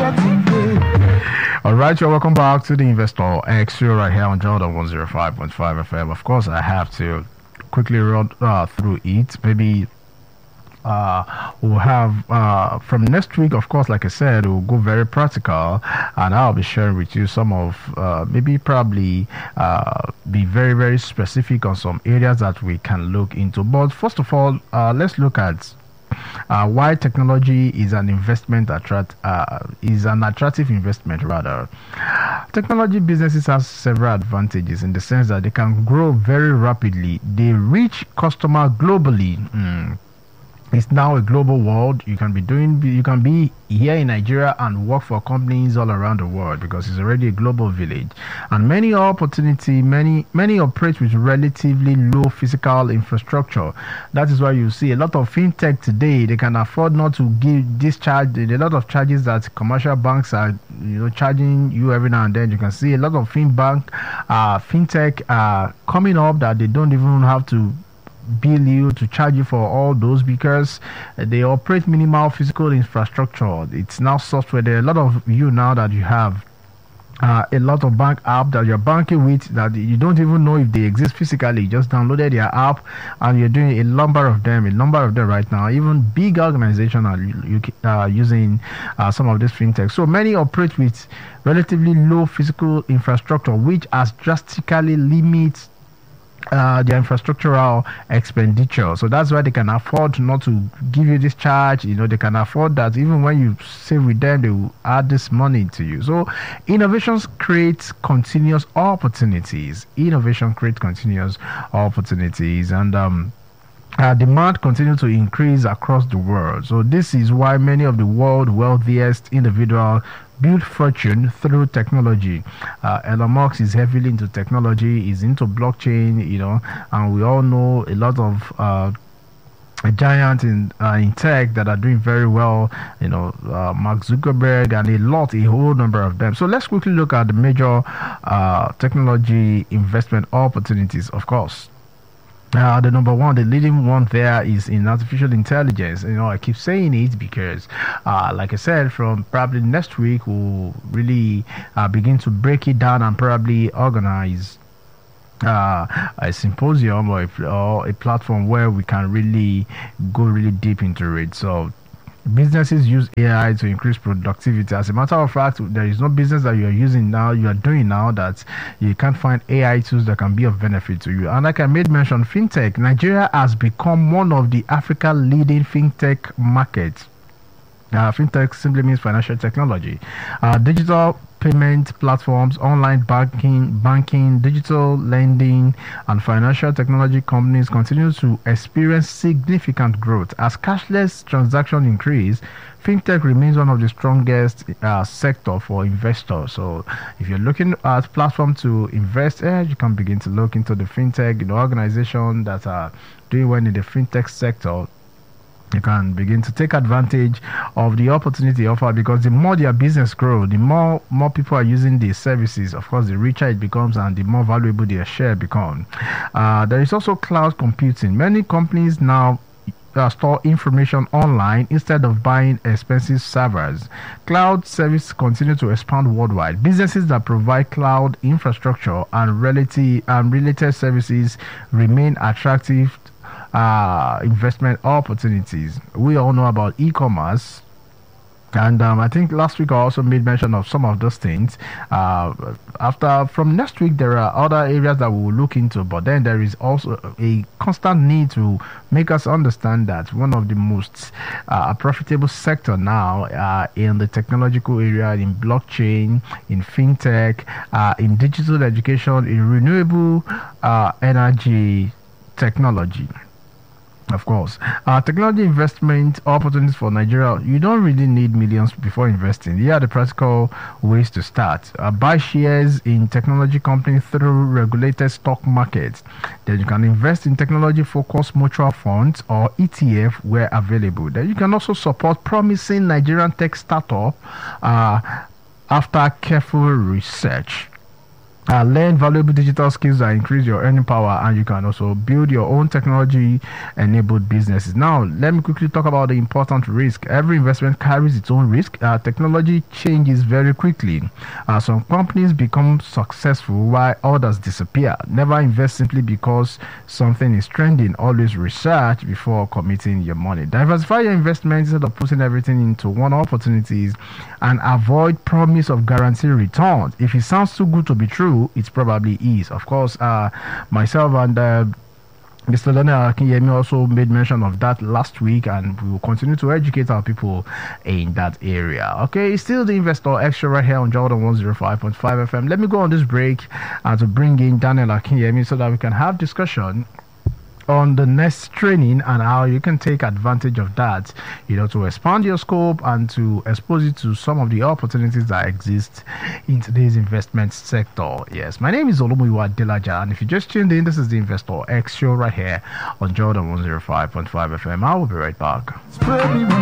All right, you're welcome back to the Investor X show right here on Jordan 105.5 FM. Of course, I have to quickly run through it. Maybe we'll have from next week, of course, like I said, we'll go very practical, and I'll be sharing with you some of probably be very, very specific on some areas that we can look into. But first of all, let's look at why technology is an attractive investment rather. Technology businesses have several advantages in the sense that they can grow very rapidly. They reach customers globally. It's now a global world. You can be here in Nigeria and work for companies all around the world because it's already a global village. And many operate with relatively low physical infrastructure. That is why you see a lot of fintech today. They can afford not to give discharge. A lot of charges that commercial banks are, charging you every now and then. You can see a lot of fintech coming up that they don't even have to bill you to charge you for all those because they operate minimal physical infrastructure. It's now software. There are a lot of you now that you have a lot of bank app that you're banking with that you don't even know if they exist physically. You just downloaded their app and you're doing a number of them right now. Even big organizations are using some of this fintech. So many operate with relatively low physical infrastructure, which has drastically limits their infrastructural expenditure. So that's why they can afford not to give you this charge. They can afford that even when you save with them, they will add this money to you. So innovations create continuous opportunities. And demand continues to increase across the world. So this is why many of the world's wealthiest individuals build fortune through technology. Elon Musk is heavily into technology, he's into blockchain, and we all know a lot of giants in tech that are doing very well, Mark Zuckerberg and a whole number of them. So let's quickly look at the major technology investment opportunities. Of course, the number one, the leading one there is in artificial intelligence. I keep saying it because, like I said, from probably next week, we'll really begin to break it down and probably organize a symposium or a platform where we can really go really deep into it. So businesses use AI to increase productivity. As a matter of fact, there is no business that you are doing now that you can't find AI tools that can be of benefit to you. And like I made mention, fintech, Nigeria has become one of the Africa leading fintech markets. Fintech simply means financial technology. Digital payment platforms, online banking, digital lending, and financial technology companies continue to experience significant growth. As cashless transactions increase, fintech remains one of the strongest sector for investors. So if you're looking at platform to invest in, you can begin to look into the fintech, organization that are doing well in the fintech sector. You can begin to take advantage of the opportunity offered because the more their business grows, the more people are using these services. Of course, the richer it becomes and the more valuable their share becomes. There is also cloud computing. Many companies now store information online instead of buying expensive servers. Cloud services continue to expand worldwide. Businesses that provide cloud infrastructure and related services remain attractive investment opportunities. We all know about e-commerce, and I think last week I also made mention of some of those things. From next week, there are other areas that we will look into, but then there is also a constant need to make us understand that one of the most profitable sector now in the technological area, in blockchain, in fintech, in digital education, in renewable energy technology. Of course, technology investment opportunities for Nigeria. You don't really need millions before investing. Here are the practical ways to start. Buy shares in technology companies through regulated stock markets. Then you can invest in technology-focused mutual funds or ETF where available. Then you can also support promising Nigerian tech startup after careful research. Learn valuable digital skills that increase your earning power, and you can also build your own technology enabled businesses. Now, let me quickly talk about the important risk. Every investment carries its own risk. Technology changes very quickly. Some companies become successful while others disappear. Never invest simply because something is trending. Always research before committing your money. Diversify your investments instead of putting everything into one opportunities, and avoid promise of guaranteed returns. If it sounds too good to be true, it probably is. Of course, myself and Mr. Daniel Akinyemi also made mention of that last week, and we will continue to educate our people in that area. Okay, it's still the Investor Extra right here on Jordan 105.5 FM. Let me go on this break to bring in Daniel Akinyemi so that we can have discussion on the next training and how you can take advantage of that, to expand your scope and to expose you to some of the opportunities that exist in today's investment sector. Yes, my name is Olumuyiwa Delaja, and if you just tuned in, this is the Investor X Show right here on Jordan 105.5 FM. I will be right back.